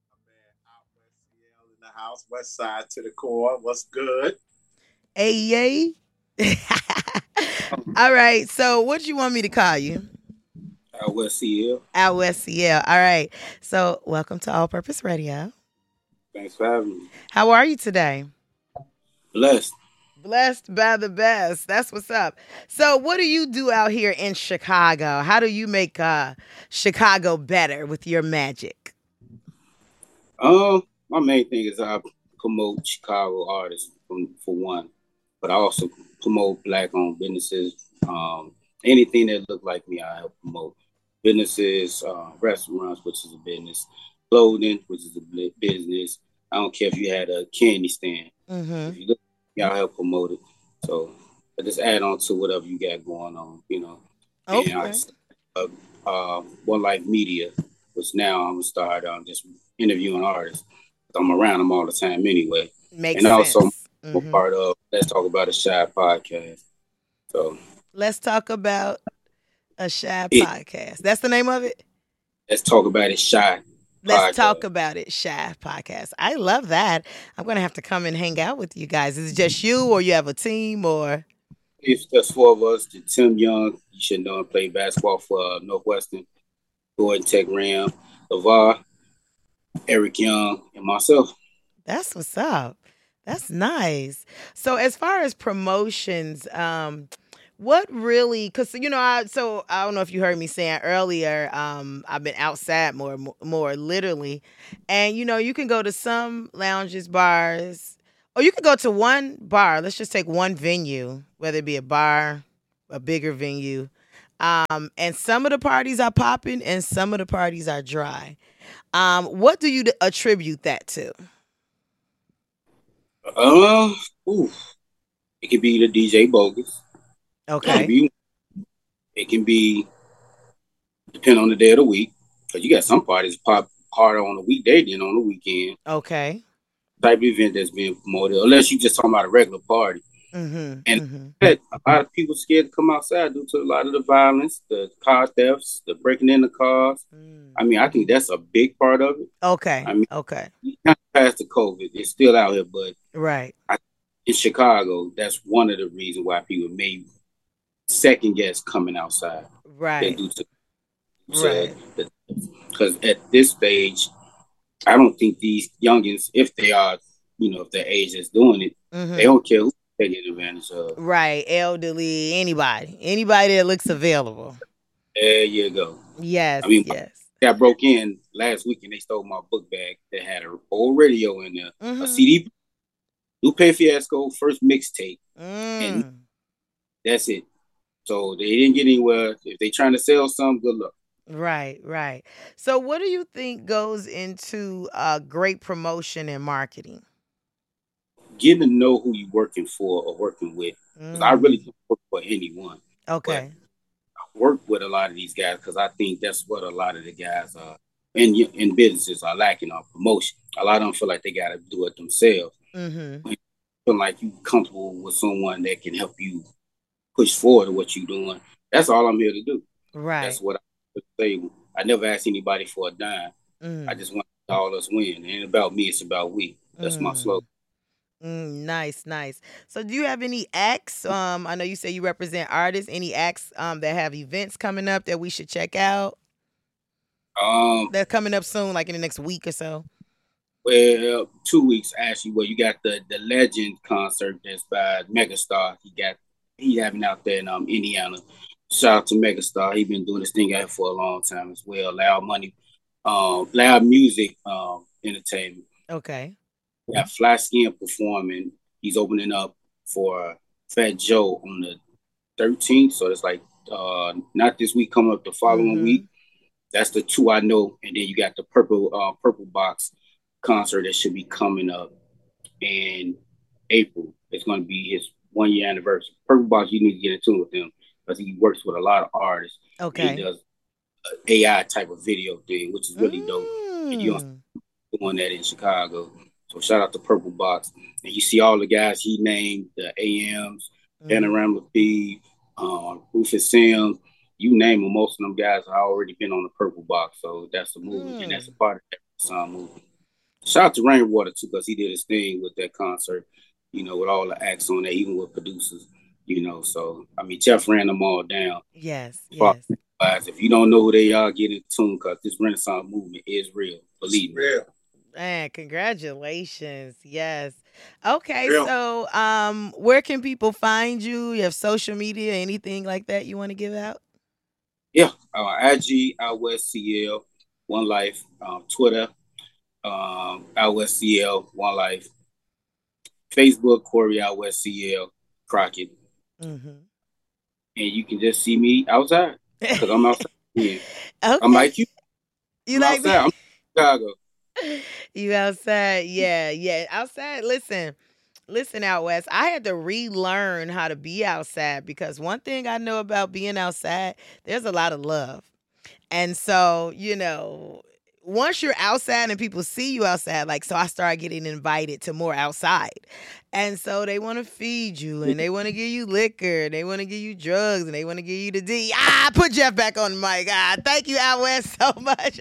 In the house, West Side to the core. What's good? Hey, yay. All right. So what do you want me to call you? Out West C L. Out West C L. All right. So welcome to All Purpose Radio. Thanks for having me. How are you today? Blessed. Blessed by the best. That's what's up. So what do you do out here in Chicago? How do you make uh, Chicago better with your magic? Um, my main thing is I promote Chicago artists from, for one, but I also promote black-owned businesses. Um, anything that look like me, I help promote. Businesses, uh, restaurants, which is a business, clothing, which is a business. I don't care if you had a candy stand. Mm-hmm. If you look, y'all help promote it. So I just add on to whatever you got going on, you know. Okay. And I, uh, uh, One Life Media, which now I'm gonna start um, just interviewing artists. I'm around them all the time anyway. Makes and sense. also Mm-hmm. I'm part of Let's Talk About a Shy podcast. So Let's Talk About a Shy it, podcast. That's the name of it? Let's Talk About It Shy. Let's podcast. Talk About It Shy podcast. I love that. I'm going to have to come and hang out with you guys. Is it just you or you have a team or? It's just four of us. Tim Young, you should know him, play basketball for uh, Northwestern. Gordon Tech Ram, LeVar, Eric Young, and myself. That's what's up. That's nice. So as far as promotions, um, what really? Because you know, I so I don't know if you heard me saying earlier. Um, I've been outside more, more, more literally, and you know, you can go to some lounges, bars, or you can go to one bar. Let's just take one venue, whether it be a bar, a bigger venue, um, and some of the parties are popping, and some of the parties are dry. Um, what do you attribute that to? Uh, ooh, it could be the D J bogus. It Okay. can be, it can be depending on the day of the week. Because you got some parties pop harder on the weekday than on the weekend. Okay. Type of event that's being promoted, unless you just talking about a regular party. Mm-hmm. And Mm-hmm. a lot of people scared to come outside due to a lot of the violence, the car thefts, the breaking in the cars. Mm. I mean, I think that's a big part of it. Okay. I mean, Okay. you kind of past the COVID, it's still out here, but Right. I, in Chicago, that's one of the reasons why people may second guess coming outside. Right. Due to, Right. Because at this stage, I don't think these youngins, if they are, you know, if their age is doing it, Mm-hmm. they don't care who they're taking advantage of. Right. Elderly, anybody. Anybody that looks available. There you go. Yes. I mean, yes. I broke in last week and they stole my book bag that had an old radio in there, Mm-hmm. a C D, Lupe Fiasco first mixtape, Mm. and that's it. So they didn't get anywhere. If they trying to sell something, good luck. Right. Right. So what do you think goes into uh, great promotion and marketing? Getting to know who you're working for or working with. Mm. I really don't work for anyone. Okay. I work with a lot of these guys because I think that's what a lot of the guys are in, in businesses are lacking on promotion. A lot of them feel like they got to do it themselves. Mm-hmm. Feel like you're comfortable with someone that can help you push forward what you're doing. That's all I'm here to do. Right. That's what I say. I never ask anybody for a dime. Mm. I just want all us win. It ain't about me, it's about we. That's Mm. my slogan. Mm, nice, nice. So do you have any acts? Um, I know you say you represent artists. Any acts um, that have events coming up that we should check out? Um, They're coming up soon, like in the next week or so. Well, two weeks actually. Well, you got the the Legend concert that's by Megastar. He got he having out there in um Indiana. Shout out to Megastar. He been doing this thing out here for a long time as well. Loud Money, um, Loud Music, um, Entertainment. Okay. We got Fly Skin performing. He's opening up for Fat Joe on the thirteenth. So it's like uh not this week, coming up the following Mhm. week. That's the two I know. And then you got the Purple uh Purple Box concert that should be coming up in April. It's going to be his one year anniversary. Purple Box, you need to get in tune with him because he works with a lot of artists. Okay. He does an A I type of video thing, which is really dope. And you Mm. doing that in Chicago. So shout out to Purple Box. And you see all the guys he named, the A Ms, Mhm. Panorama P, uh, Rufus Sims, you name them, most of them guys have already been on the Purple Box. So that's the movement, Mm. and that's a part of that song movement. Shout out to Rainwater too, because he did his thing with that concert, you know, with all the acts on there, even with producers, you know. So I mean, Jeff ran them all down. Yes. Fuck. Yes. Guys, if you don't know who they are, get in tune because this Renaissance movement is real. Believe me. Real. Man, congratulations. Yes. Okay, Yeah. so um where can people find you? You have social media, anything like that you want to give out? Yeah, uh, I G, Out West C L, One Life, um, Twitter, um, Out West C L, One Life, Facebook, Corey Out West C L, Crockett, Mm-hmm. and you can just see me outside because I'm outside. Yeah. Okay. I'm like you. You I'm like outside. I'm in Chicago. You outside. Yeah, yeah. Outside. Listen, listen, Out West. I had to relearn how to be outside because one thing I know about being outside, there's a lot of love. And so, you know, once you're outside and people see you outside, like, so I started getting invited to more outside. And so they want to feed you and they want to give you liquor and they want to give you drugs and they want to give you the D. Ah, put Jeff back on the mic. Ah, thank you, Out West, so much.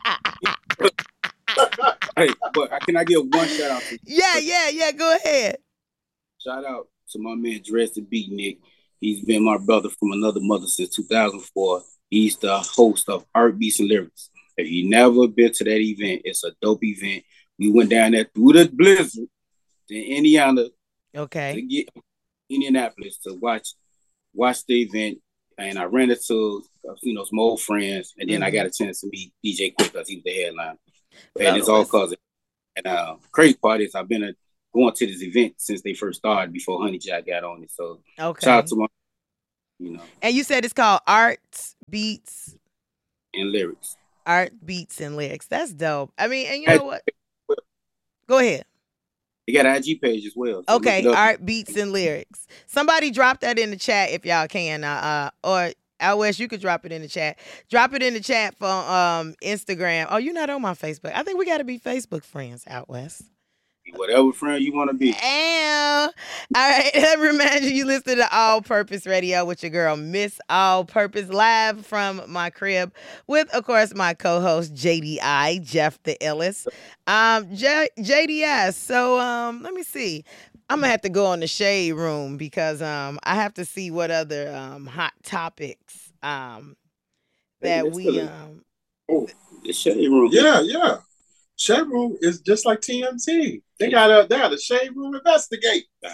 Hey, but can I give one shout out to Yeah, yeah, yeah. Go ahead. Shout out to my man Dress the Beatnik. He's been my brother from another mother since two thousand four. He's the host of Art Beats and Lyrics. If you never been to that event, it's a dope event. We went down there through the blizzard to Indiana Okay. to get Indianapolis to watch watch the event, and I ran into you know some old friends, and then mm-hmm. I got a chance to meet D J Quick because he was the headliner. And it's all cause of and uh, crazy part is I've been a, going to this event since they first started before Honey Jack got on it. So okay. shout out to my, you know. And you said it's called Art Beats and Lyrics. Art Beats and Lyrics. That's dope. I mean, and you know what? Go ahead. You got an I G page as well. So okay, Art Beats and Lyrics. Somebody drop that in the chat if y'all can, uh, uh or. Out West, you could drop it in the chat. Drop it in the chat for um, Instagram. Oh, you're not on my Facebook. I think we got to be Facebook friends, Out West. Whatever friend you want to be. And, all right, let me remind you, you listen to All Purpose Radio with your girl, Miss All Purpose, live from my crib with, of course, my co-host, J D I, Jeff the Illis. Um, J- JDS, so um, let me see. I'm going to have to go on the Shade Room because um, I have to see what other um, hot topics um, that hey, we... Um, oh, the Shade Room. Yeah, yeah. Shade Room is just like T M T. They got a, they got a Shade Room investigate. Now,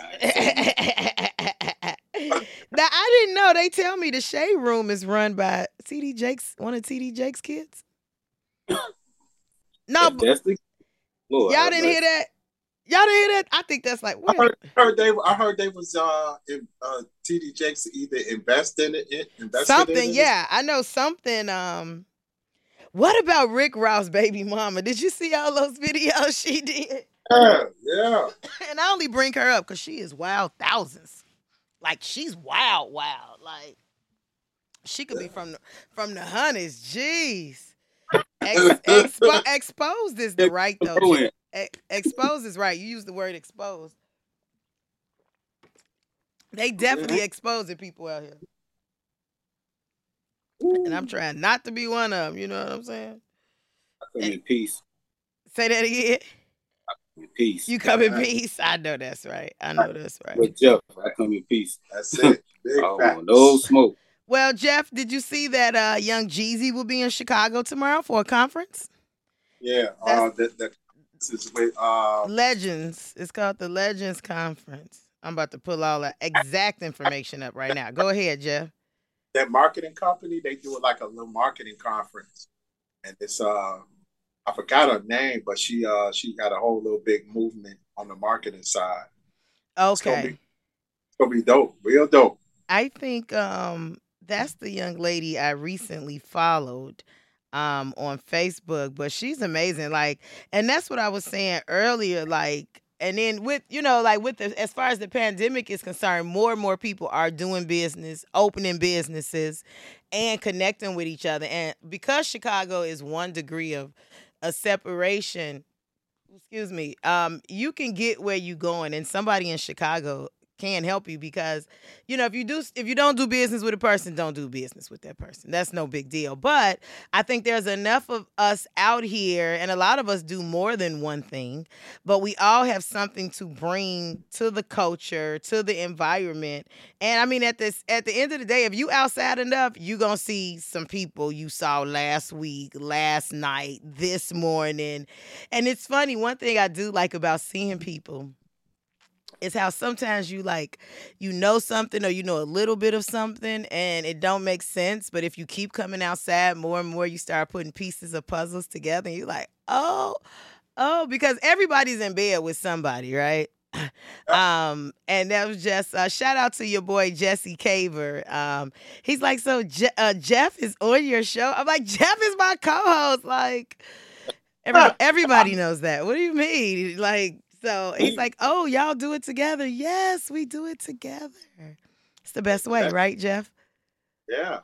I didn't know. They tell me the Shade Room is run by T D Jakes, one of T D Jakes' kids. No, but Lord, y'all didn't hear that? Y'all didn't hear that? I think that's like I heard, heard they. I heard they was uh, in, uh T D Jakes either invest in it, invest something. In it. Yeah, I know something. Um, what about Rick Ross' baby mama? Did you see all those videos she did? Yeah, yeah. And I only bring her up because she is wild thousands. Like she's wild, wild. Like she could be from the, from the hundreds. Jeez. Ex, expo, exposed is the right though. Ex, exposed is right. You use the word exposed. They definitely exposing people out here. And I'm trying not to be one of them. You know what I'm saying? I come in peace. Say that again. I come in peace. You come in peace. I know that's right. I know that's right. With Jeff, I come in peace. That's it. Big oh, facts. No smoke. Well, Jeff, did you see that uh, Young Jeezy will be in Chicago tomorrow for a conference? Yeah, uh, the, the, this is with uh, Legends. It's called the Legends Conference. I'm about to pull all the exact information up right now. Go ahead, Jeff. That marketing company, they do it like a little marketing conference, and it's uh, I forgot her name, but she uh, she got a whole little big movement on the marketing side. Okay, it's gonna be, it's gonna be dope, real dope. I think um. That's the young lady I recently followed um, on Facebook, but she's amazing. Like, and that's what I was saying earlier. Like, and then with, you know, like with the, as far as the pandemic is concerned, more and more people are doing business, opening businesses and connecting with each other. And because Chicago is one degree of a separation, excuse me, um, you can get where you're going, and somebody in Chicago can help you because, you know, if you do, if you don't do business with a person, don't do business with that person. That's no big deal. But I think there's enough of us out here, and a lot of us do more than one thing, but we all have something to bring to the culture, to the environment. And I mean, at this, at the end of the day, if you outside enough, you gonna see some people you saw last week, last night, this morning. And it's funny, one thing I do like about seeing people is how sometimes you like, you know something or you know a little bit of something and it don't make sense. But if you keep coming outside more and more, you start putting pieces of puzzles together and you're like, oh, oh, because everybody's in bed with somebody, right? um, and that was just a uh, shout out to your boy, Jesse Caver. Um, he's like, so Je- uh, Jeff is on your show. I'm like, Jeff is my co-host. Like, every- everybody knows that. What do you mean? Like, so he's like, oh, y'all do it together. Yes, we do it together. It's the best way, right, Jeff? Yeah.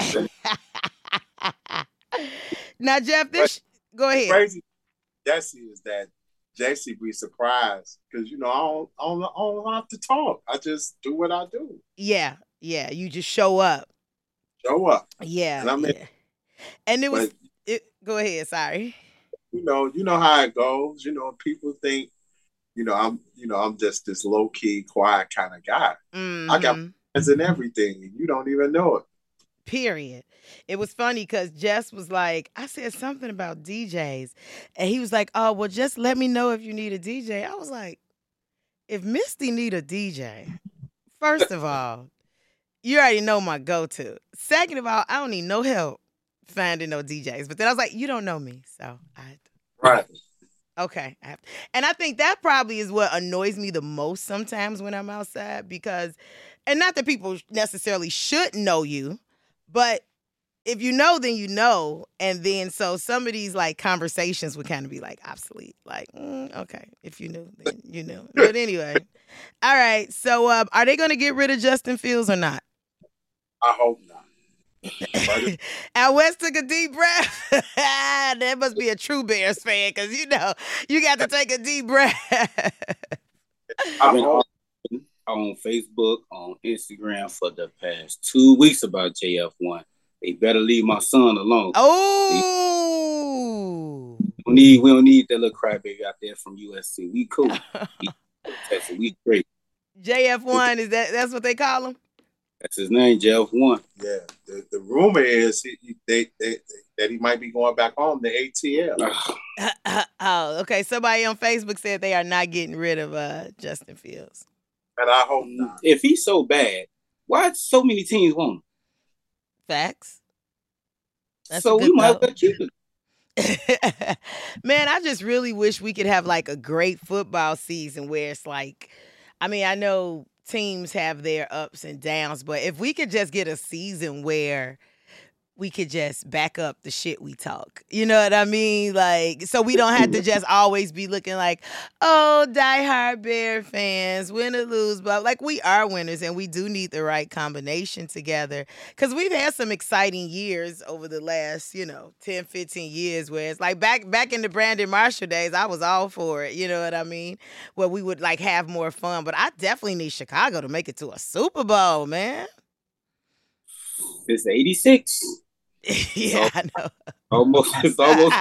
Now, Jeff, this, go ahead. Crazy Jesse is that Jesse be surprised because, you know, I don't, I, don't, I don't have to talk. I just do what I do. Yeah, yeah. You just show up. Show up. Yeah. And I mean, yeah. And it was, but, it, go ahead, sorry. You know, you know how it goes. You know, people think, you know, I'm, you know, I'm just this low key, quiet kind of guy. Mm-hmm. I got friends and everything, and you don't even know it. Period. It was funny because Jess was like, I said something about D Js, and he was like, "Oh, well, just let me know if you need a D J." I was like, if Misty need a D J, first of all, you already know my go-to. Second of all, I don't need no help finding no D Js. But then I was like, you don't know me, so I had to. Right. Okay. I have to. And I think that probably is what annoys me the most sometimes when I'm outside because, and not that people necessarily should know you, but if you know, then you know. And then so some of these like conversations would kind of be like obsolete. Like, mm, okay, if you knew, then you knew. But anyway. All right. So uh, are they going to get rid of Justin Fields or not? I hope not. And West took a deep breath. That must be a true Bears fan because, you know, you got to take a deep breath. I've been on, on Facebook, on Instagram for the past two weeks about J F one. They better leave my son alone. Oh. We don't need, we don't need that little crybaby out there from U S C. We cool. We, we great. J F one, is that that's what they call him? That's his name, J F one. Yeah, the, the rumor is he, he, they, they, that he might be going back home to A T L. Oh, okay. Somebody on Facebook said they are not getting rid of uh, Justin Fields. And I hope not. If he's so bad, why so many teams want him? Facts. That's so a good we might note. well keep it. Man, I just really wish we could have like a great football season where it's like, I mean, I know teams have their ups and downs, but if we could just get a season where we could just back up the shit we talk. You know what I mean? Like, so we don't have to just always be looking like, oh, diehard Bear fans, win or lose, but like we are winners and we do need the right combination together. Because we've had some exciting years over the last, you know, ten, fifteen years where it's like back back in the Brandon Marshall days, I was all for it. You know what I mean? Where we would like have more fun. But I definitely need Chicago to make it to a Super Bowl, man. It's eighty-six. Yeah, I know. Almost, it's almost.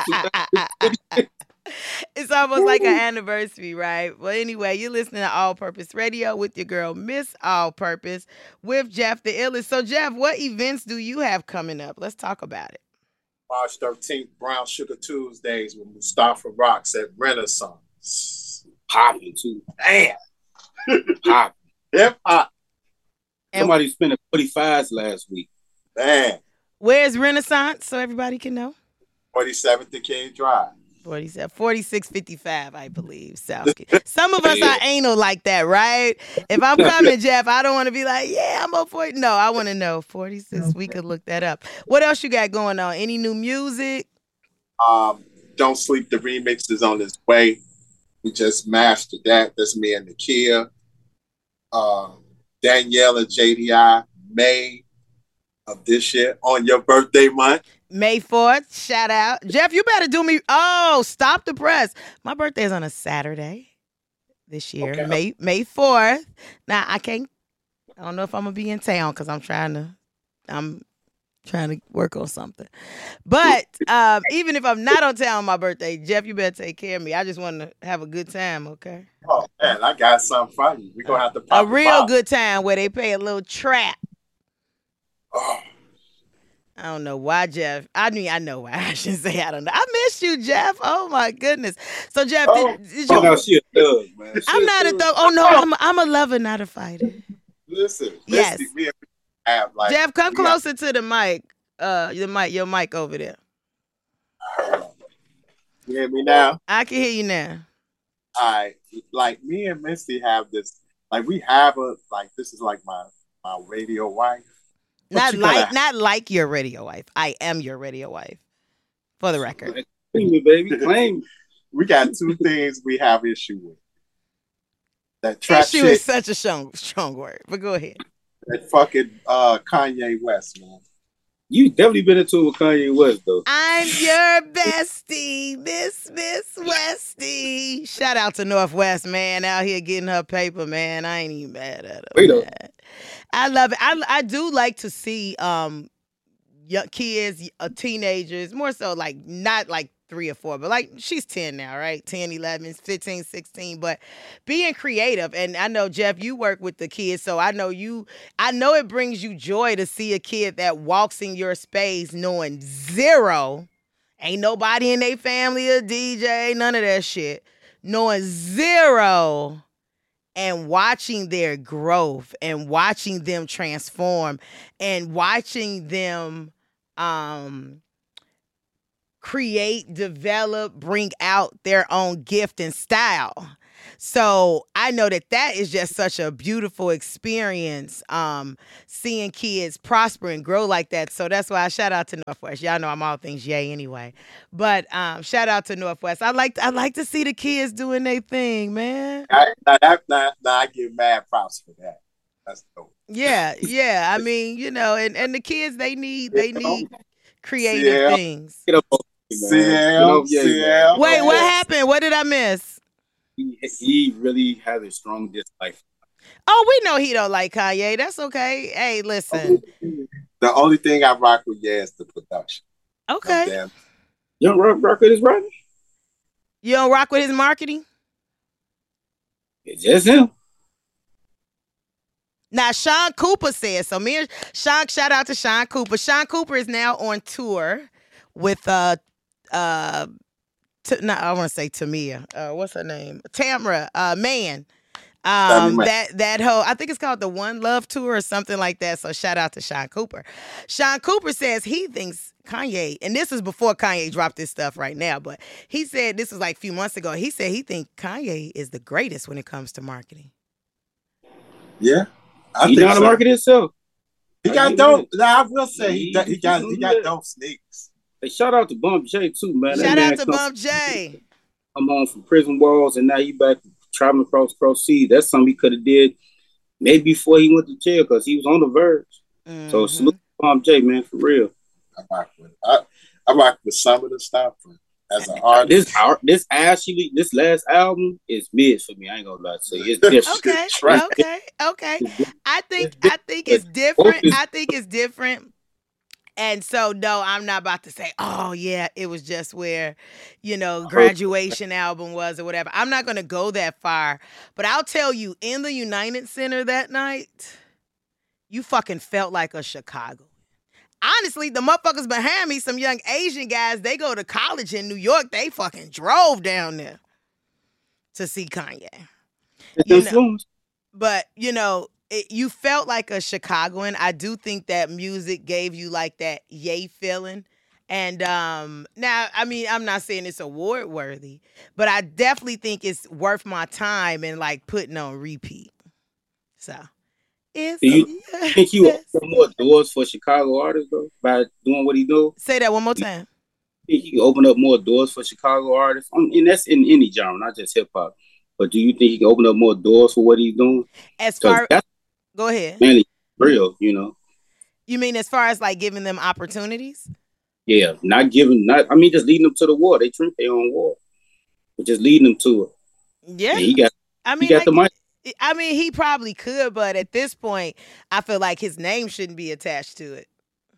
It's almost like an anniversary, right? Well, anyway, you're listening to All Purpose Radio with your girl, Miss All Purpose, with Jeff the Illest. So, Jeff, what events do you have coming up? Let's talk about it. March thirteenth, Brown Sugar Tuesdays with Mustafa Rocks at Renaissance. Popping, too. Damn. Popping. Hip hop. Somebody spent forty-fives last week. Man. Where's Renaissance so everybody can know? forty-seventh Decade Drive. forty-seven, forty-six fifty-five, I believe. South. Some of us are anal like that, right? If I'm coming, Jeff, I don't want to be like, yeah, I'm up for it. No, I want to know. forty-six, we could look that up. What else you got going on? Any new music? Um, Don't Sleep, the remix is on its way. We just mastered that. That's me and Nakia. Uh, Danielle and J D I, May of this year on your birthday month. May fourth, shout out. Jeff, you better do me. Oh, stop the press. My birthday is on a Saturday this year, Okay. May May fourth. Now, I can't, I don't know if I'm going to be in town because I'm trying to, I'm trying to work on something. But um, even if I'm not on town on my birthday, Jeff, you better take care of me. I just want to have a good time, okay? Oh, man, I got something for you. We're going to have to pop A real out. good time where they pay a little trap. Oh. I don't know why, Jeff. I mean, I know why. I shouldn't say I don't know. I miss you, Jeff. Oh, my goodness. So, Jeff, Oh, did, did Oh, you... no, she a thug, man. She I'm not a thug. thug. Oh, no, I'm a, I'm a lover, not a fighter. Listen, Yes. listen, we have like Jeff, come we got- closer to the mic. Uh, the mic, your mic over there. You hear me now? I can hear you now. I like me and Misty have this. Like we have a like this is like my my radio wife. But Not you like, gotta- not like your radio wife. I am your radio wife, for the record. Claim me, baby. Claim me. We got two things we have issue with. That trap Issue shit, is such a strong, strong word, but go ahead. that fucking uh, Kanye West, man. You definitely been into it with Kanye West, though. I'm your bestie, Miss Miss Westie. Shout out to Northwest, man, out here getting her paper, man. I ain't even mad at her. Wait up. man. I love it. I I do like to see um young kids, uh, teenagers, more so like not like three or four, but like she's ten now, right? ten, eleven, fifteen, sixteen, but being creative. And I know, Jeff, you work with the kids, so I know you, I know it brings you joy to see a kid that walks in your space knowing zero, ain't nobody in their family a D J, none of that shit, knowing zero and watching their growth and watching them transform and watching them um, create, develop, bring out their own gift and style. So I know that that is just such a beautiful experience, um, seeing kids prosper and grow like that. So that's why I shout out to Northwest. Y'all know I'm all things yay anyway. But um, shout out to Northwest. I like I like to see the kids doing their thing, man. I, now, that, now, now I give mad props for that. That's dope. Yeah, yeah. I mean, you know, and, and the kids, they need they need creative C L. things. Get up, C L, C L. Wait, what happened? What did I miss? He, he really has a strong dislike. Oh, we know he don't like Kanye. That's okay. Hey, listen. The only thing I rock with, yeah, is the production. Okay. No damn. You don't rock, rock with his writing? You don't rock with his marketing? It's just him. Now, Sean Cooper says, so me and Sean, shout out to Sean Cooper. Sean Cooper is now on tour with, uh, uh, t- no, I want to say Tamia. Uh, what's her name? Tamra, uh, Man. Um, that, that whole, I think it's called the One Love Tour or something like that. So shout out to Sean Cooper. Sean Cooper says he thinks Kanye, and this is before Kanye dropped this stuff right now, but he said, this was like a few months ago, he said he thinks Kanye is the greatest when it comes to marketing. Yeah. I he think know how to so. market himself. He Like, got he dope. did. Nah, I will say he, He- got- he got he he got did. dope sneaks. Hey, shout out to Bump J too, man. That Shout man out to come- Bump J. Come home from prison walls, and now he back traveling across cross seas. That's something he could have did maybe before he went to jail because he was on the verge. Mm-hmm. So salute to Bump J, man, for real. I rock with I, I rock with some of the stuff as an artist. This art, this actually, this last album is mid for me. I ain't gonna lie to you. It's different. Okay, Right. okay, okay. I think It's I think it's different. I think it's different. And so no, I'm not about to say, oh yeah, it was just where, you know, graduation album was or whatever. I'm not gonna go that far. But I'll tell you, in the United Center that night, you fucking felt like a Chicago. Honestly, the motherfuckers behind me, some young Asian guys, they go to college in New York. They fucking drove down there to see Kanye. It's You know, influence. but, you know, it, you felt like a Chicagoan. I do think that music gave you like that yay feeling. And um, now, I mean, I'm not saying it's award worthy, but I definitely think it's worth my time and like putting on repeat. So, it's Do you think you yes. open more doors for Chicago artists though by doing what he do? Say that one more time. Think he can open up more doors for Chicago artists? Um, and that's in any genre, not just hip hop. But do you think he can open up more doors for what he's doing? As 'Cause far, that's go ahead. mainly real, you know. You mean as far as like giving them opportunities? Yeah, not giving, not. I mean, just leading them to the war. They drink their own war, but just leading them to it. Yeah. And he got, I mean, he got the like, mic. I mean, he probably could, but at this point, I feel like his name shouldn't be attached to it.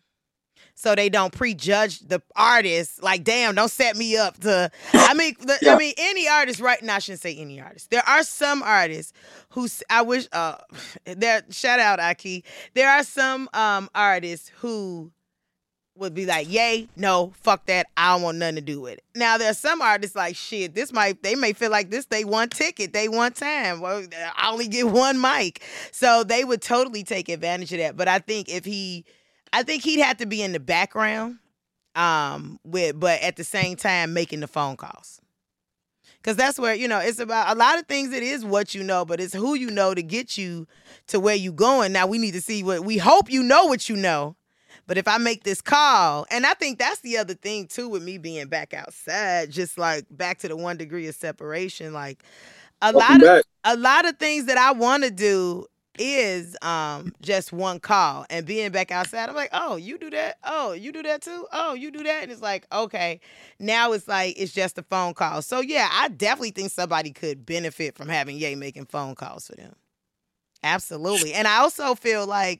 So they don't prejudge the artist. Like, damn, don't set me up to. I mean, the, Yeah. I mean, any artist right now. I shouldn't say any artist. There are some artists who s- I wish. Uh, there. Shout out Aki. There are some um artists who would be like, yay, no, fuck that. I don't want nothing to do with it. Now, there are some artists like, shit, this might, they may feel like this, they want ticket, they want time. Well, I only get one mic. So they would totally take advantage of that. But I think if he, I think he'd have to be in the background um, with, but at the same time, making the phone calls. Because that's where, you know, it's about a lot of things. It is what you know, but it's who you know to get you to where you going. Now, we need to see what, we hope you know what you know. But if I make this call, and I think that's the other thing too with me being back outside, just like back to the one degree of separation, like a Welcome lot of back. a lot of things that I want to do is um just one call, and being back outside, I'm like, oh, you do that? Oh, you do that too? Oh, you do that? And it's like, okay, now it's like it's just a phone call. So yeah, I definitely think somebody could benefit from having Ye making phone calls for them. Absolutely. And I also feel like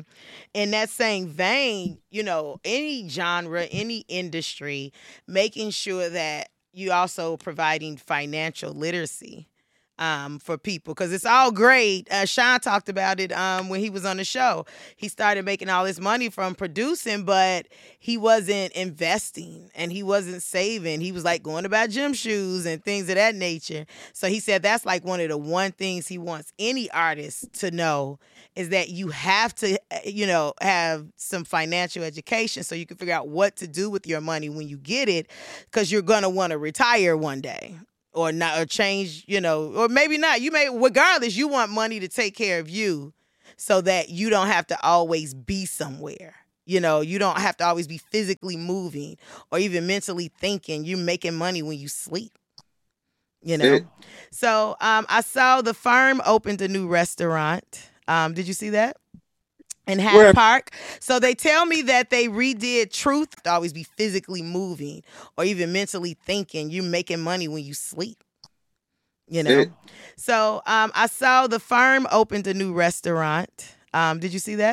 in that same vein, you know, any genre, any industry, making sure that you also providing financial literacy um, for people, because it's all great. Uh, Sean talked about it um, when he was on the show. He started making all this money from producing, but he wasn't investing and he wasn't saving. He was like going to buy gym shoes and things of that nature. So he said that's like one of the one things he wants any artist to know is that you have to, you know, have some financial education so you can figure out what to do with your money when you get it, because you're going to want to retire one day. Or not, or change, you know, or maybe not. You may, regardless, you want money to take care of you so that you don't have to always be somewhere. You know, you don't have to always be physically moving or even mentally thinking. You're making money when you sleep, you know. Yeah. So um, I saw the firm opened a new restaurant. Um, did you see that? In Hyde Park. So they tell me that they redid Truth to always be physically moving or even mentally thinking. You're making money when you sleep, you know? Yeah. So um, I saw the firm opened a new restaurant. Um, did you see that?